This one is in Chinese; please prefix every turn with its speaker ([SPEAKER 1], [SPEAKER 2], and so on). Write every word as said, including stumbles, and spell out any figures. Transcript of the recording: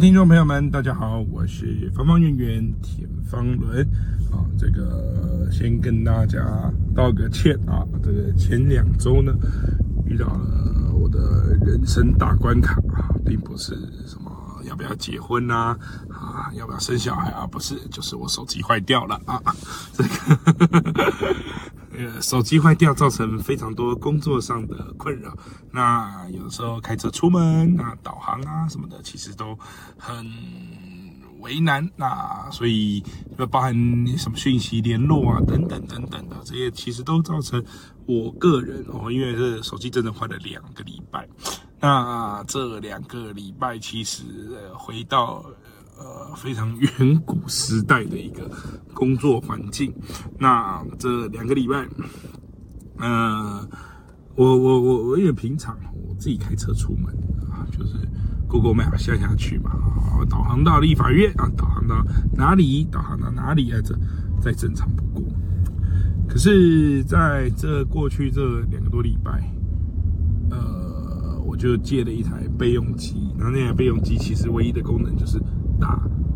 [SPEAKER 1] 听众朋友们，大家好，我是方方圆圆田方伦啊。这个先跟大家道个歉啊，这个前两周呢遇到了我的人生大关卡啊，并不是什么要不要结婚啊，啊要不要生小孩啊，不是，就是我手机坏掉了啊，这个。呃，手机坏掉造成非常多工作上的困扰。那有的时候开车出门，那导航啊什么的，其实都很为难。那所以包含什么讯息联络啊等等等等的，这些其实都造成我个人哦，因为这手机真的坏了两个礼拜。那这两个礼拜其实呃回到。呃，非常远古时代的一个工作环境。那这两个礼拜，呃，我我我我因为平常我自己开车出门啊，就是 Google Map 下下去嘛，啊、导航到立法院啊，导航到哪里，导航到哪里啊，这再正常不过。可是在这过去这两个多礼拜，呃，我就借了一台备用机，然后那台备用机其实唯一的功能就是打